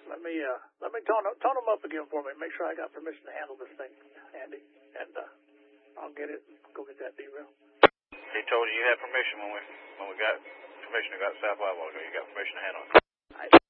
Let me tone them up again for me. Make sure I got permission to handle this thing, Andy, and I'll get it. Go get that derail. He told you had permission when we got permission to go out South a while ago. You got permission to handle it.